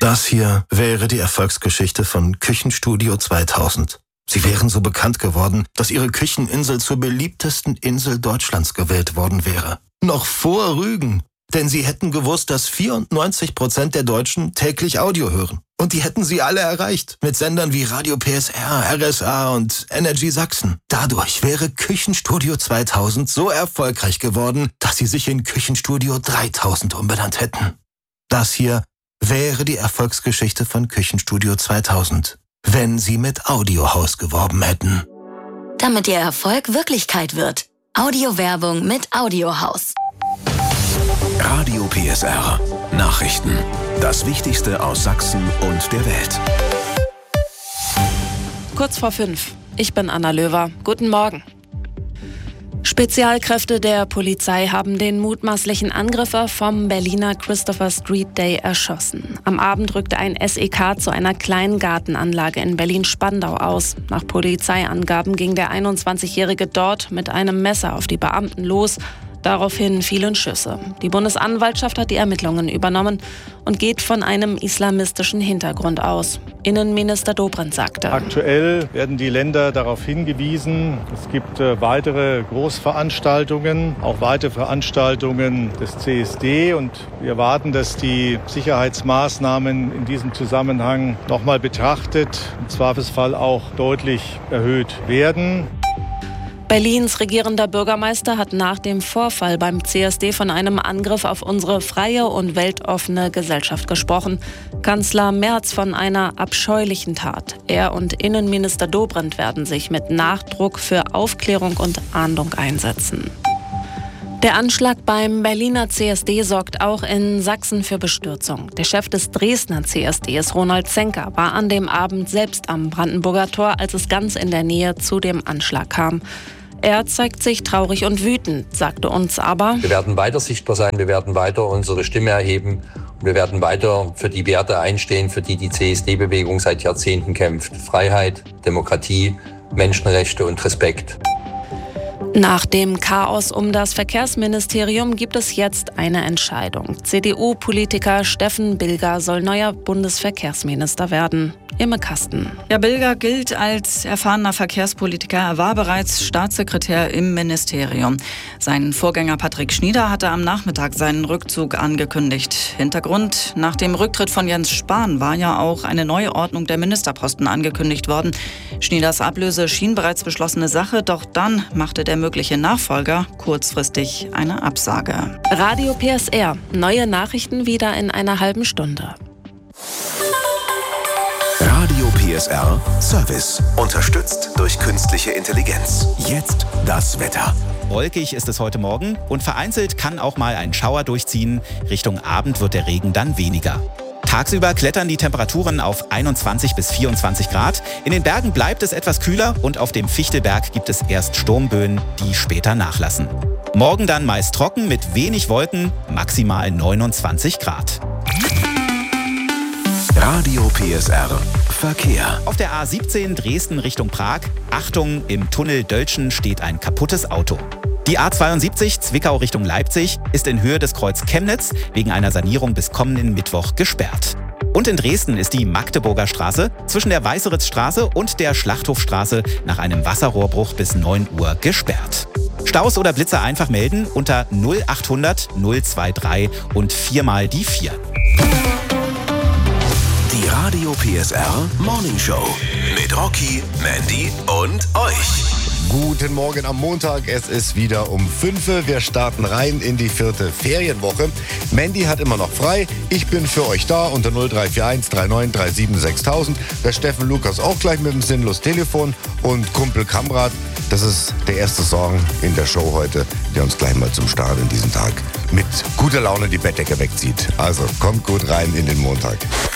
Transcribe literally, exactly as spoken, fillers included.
Das hier wäre die Erfolgsgeschichte von Küchenstudio zweitausend. Sie wären so bekannt geworden, dass ihre Kücheninsel zur beliebtesten Insel Deutschlands gewählt worden wäre. Noch vor Rügen. Denn sie hätten gewusst, dass vierundneunzig Prozent der Deutschen täglich Audio hören. Und die hätten sie alle erreicht. Mit Sendern wie Radio P S R, R S A und Energy Sachsen. Dadurch wäre Küchenstudio zweitausend so erfolgreich geworden, dass sie sich in Küchenstudio dreitausend umbenannt hätten. Das hier wäre die Erfolgsgeschichte von Küchenstudio zweitausend, wenn sie mit Audiohaus geworben hätten. Damit ihr Erfolg Wirklichkeit wird. Audiowerbung mit Audiohaus. Radio P S R. Nachrichten. Das Wichtigste aus Sachsen und der Welt. Kurz vor fünf. Ich bin Anna Löwer. Guten Morgen. Spezialkräfte der Polizei haben den mutmaßlichen Angreifer vom Berliner Christopher Street Day erschossen. Am Abend rückte ein S E K zu einer kleinen Gartenanlage in Berlin-Spandau aus. Nach Polizeiangaben ging der einundzwanzigjährige dort mit einem Messer auf die Beamten los. Daraufhin fielen Schüsse. Die Bundesanwaltschaft hat die Ermittlungen übernommen und geht von einem islamistischen Hintergrund aus. Innenminister Dobrindt sagte: Aktuell werden die Länder darauf hingewiesen, es gibt äh, weitere Großveranstaltungen, auch weitere Veranstaltungen des C S D. Und wir erwarten, dass die Sicherheitsmaßnahmen in diesem Zusammenhang nochmal betrachtet, im Zweifelsfall auch deutlich erhöht werden. Berlins regierender Bürgermeister hat nach dem Vorfall beim C S D von einem Angriff auf unsere freie und weltoffene Gesellschaft gesprochen. Kanzler Merz von einer abscheulichen Tat. Er und Innenminister Dobrindt werden sich mit Nachdruck für Aufklärung und Ahndung einsetzen. Der Anschlag beim Berliner C S D sorgt auch in Sachsen für Bestürzung. Der Chef des Dresdner C S Ds, Ronald Zenker, war an dem Abend selbst am Brandenburger Tor, als es ganz in der Nähe zu dem Anschlag kam. Er zeigt sich traurig und wütend, sagte uns aber: Wir werden weiter sichtbar sein, wir werden weiter unsere Stimme erheben und wir werden weiter für die Werte einstehen, für die die C S D-Bewegung seit Jahrzehnten kämpft. Freiheit, Demokratie, Menschenrechte und Respekt. Nach dem Chaos um das Verkehrsministerium gibt es jetzt eine Entscheidung. C D U-Politiker Steffen Bilger soll neuer Bundesverkehrsminister werden. Imme Kasten. Ja, Bilger gilt als erfahrener Verkehrspolitiker. Er war bereits Staatssekretär im Ministerium. Sein Vorgänger Patrick Schnieder hatte am Nachmittag seinen Rückzug angekündigt. Hintergrund: Nach dem Rücktritt von Jens Spahn war ja auch eine neue Ordnung der Ministerposten angekündigt worden. Schnieders Ablöse schien bereits beschlossene Sache, doch dann machte der mögliche Nachfolger kurzfristig eine Absage. Radio P S R. Neue Nachrichten wieder in einer halben Stunde. Radio P S R Service. Unterstützt durch künstliche Intelligenz. Jetzt das Wetter. Wolkig ist es heute Morgen und vereinzelt kann auch mal ein Schauer durchziehen. Richtung Abend wird der Regen dann weniger. Tagsüber klettern die Temperaturen auf einundzwanzig bis vierundzwanzig Grad. In den Bergen bleibt es etwas kühler und auf dem Fichtelberg gibt es erst Sturmböen, die später nachlassen. Morgen dann meist trocken mit wenig Wolken, maximal neunundzwanzig Grad. Radio P S R Verkehr. Auf der A siebzehn Dresden Richtung Prag. Achtung, im Tunnel Dölzschen steht ein kaputtes Auto. Die A zweiundsiebzig Zwickau Richtung Leipzig ist in Höhe des Kreuz Chemnitz wegen einer Sanierung bis kommenden Mittwoch gesperrt. Und in Dresden ist die Magdeburger Straße zwischen der Weißeritzstraße und der Schlachthofstraße nach einem Wasserrohrbruch bis neun Uhr gesperrt. Staus oder Blitzer einfach melden unter null achthundert null dreiundzwanzig und viermal die vier. Die Radio P S R Morning Show mit Rocky, Mandy und euch. Guten Morgen am Montag, es ist wieder um fünf. Wir starten rein in die vierte Ferienwoche. Mandy hat immer noch frei, ich bin für euch da unter null drei vier eins drei neun drei sieben sechstausend. Der Steffen Lukas auch gleich mit dem sinnlos Telefon und Kumpel Kamrat. Das ist der erste Song in der Show heute, der uns gleich mal zum Start in diesen Tag mit guter Laune die Bettdecke wegzieht. Also kommt gut rein in den Montag.